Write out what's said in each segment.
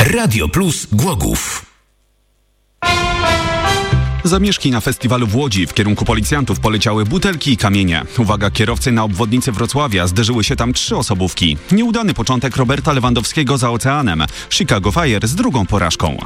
Radio Plus Głogów. Zamieszki na festiwalu w Łodzi. W kierunku policjantów poleciały butelki i kamienie. Uwaga, kierowcy na obwodnicy Wrocławia. Zderzyły się tam 3 osobówki. Nieudany początek Roberta Lewandowskiego za oceanem. Chicago Fire z drugą porażką.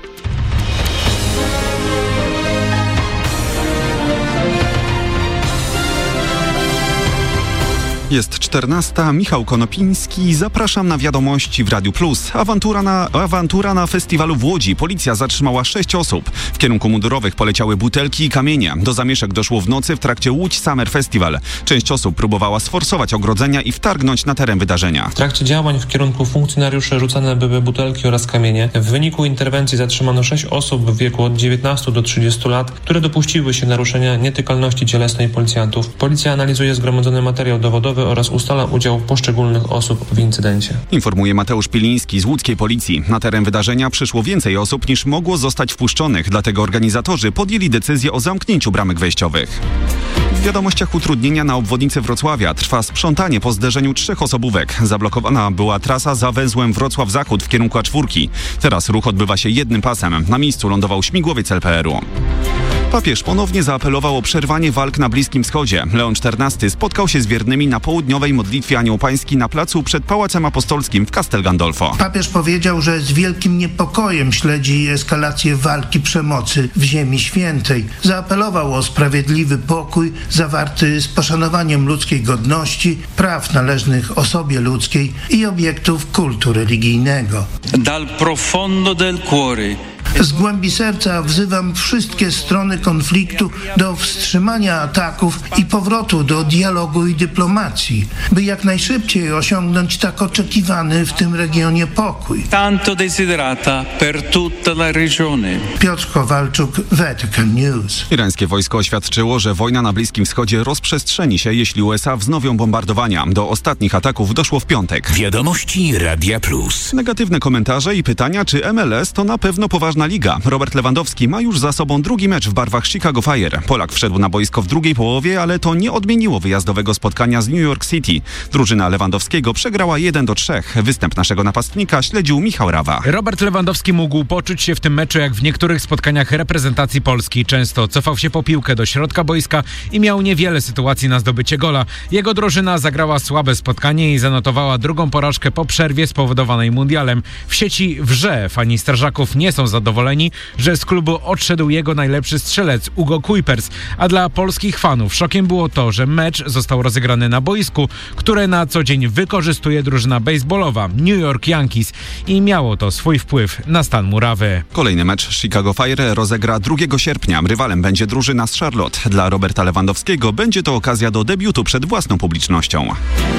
Jest 14. Michał Konopiński. Zapraszam na wiadomości w Radiu Plus. Awantura na festiwalu w Łodzi. Policja zatrzymała 6 osób. W kierunku mundurowych poleciały butelki i kamienie. Do zamieszek doszło w nocy w trakcie Łódź Summer Festival. Część osób próbowała sforsować ogrodzenia i wtargnąć na teren wydarzenia. W trakcie działań w kierunku funkcjonariuszy rzucane były butelki oraz kamienie. W wyniku interwencji zatrzymano 6 osób w wieku od 19 do 30 lat, które dopuściły się naruszenia nietykalności cielesnej policjantów. Policja analizuje zgromadzony materiał dowodowy oraz ustala udział poszczególnych osób w incydencie. Informuje Mateusz Piliński z łódzkiej policji. Na teren wydarzenia przyszło więcej osób niż mogło zostać wpuszczonych, dlatego organizatorzy podjęli decyzję o zamknięciu bramek wejściowych. W wiadomościach utrudnienia na obwodnicy Wrocławia trwa sprzątanie po zderzeniu 3 osobówek. Zablokowana była trasa za węzłem Wrocław Zachód w kierunku A4. Teraz ruch odbywa się jednym pasem. Na miejscu lądował śmigłowiec LPR-u. Papież ponownie zaapelował o przerwanie walk na Bliskim Wschodzie. Leon XIV spotkał się z wiernymi na południowej modlitwie Anioł Pański na placu przed Pałacem Apostolskim w Castel Gandolfo. Papież powiedział, że z wielkim niepokojem śledzi eskalację walki przemocy w Ziemi Świętej. Zaapelował o sprawiedliwy pokój zawarty z poszanowaniem ludzkiej godności, praw należnych osobie ludzkiej i obiektów kultu religijnego. Dal profondo del cuore. Z głębi serca wzywam wszystkie strony konfliktu do wstrzymania ataków i powrotu do dialogu i dyplomacji, by jak najszybciej osiągnąć tak oczekiwany w tym regionie pokój. Tanto desiderata per tutta la regione. Piotr Kowalczuk, Vatican News. Irańskie wojsko oświadczyło, że wojna na Bliskim Wschodzie rozprzestrzeni się, jeśli USA wznowią bombardowania. Do ostatnich ataków doszło w piątek. Wiadomości Radia Plus. Negatywne komentarze i pytania, czy MLS to na pewno poważna liga. Robert Lewandowski ma już za sobą drugi mecz w barwach Chicago Fire. Polak wszedł na boisko w drugiej połowie, ale to nie odmieniło wyjazdowego spotkania z New York City. Drużyna Lewandowskiego przegrała 1-3. Występ naszego napastnika śledził Michał Rawa. Robert Lewandowski mógł poczuć się w tym meczu jak w niektórych spotkaniach reprezentacji Polski. Często cofał się po piłkę do środka boiska i miał niewiele sytuacji na zdobycie gola. Jego drużyna zagrała słabe spotkanie i zanotowała drugą porażkę po przerwie spowodowanej mundialem. W sieci wrze fani strażaków nie są zadowoleni, że z klubu odszedł jego najlepszy strzelec Hugo Kuipers, a dla polskich fanów szokiem było to, że mecz został rozegrany na boisku, które na co dzień wykorzystuje drużyna baseballowa New York Yankees i miało to swój wpływ na stan murawy. Kolejny mecz Chicago Fire rozegra 2 sierpnia. Rywalem będzie drużyna z Charlotte. Dla Roberta Lewandowskiego będzie to okazja do debiutu przed własną publicznością.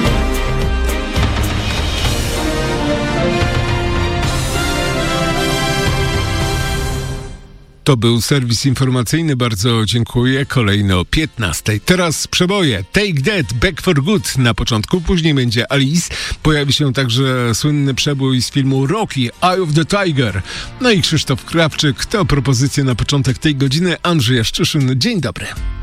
To był serwis informacyjny, bardzo dziękuję. Kolejny o 15:00. Teraz przeboje. Take That, Back for Good na początku, później będzie Alice. Pojawi się także słynny przebój z filmu Rocky, Eye of the Tiger. No i Krzysztof Krawczyk. To propozycje na początek tej godziny. Andrzej Jaszczyszyn. Dzień dobry.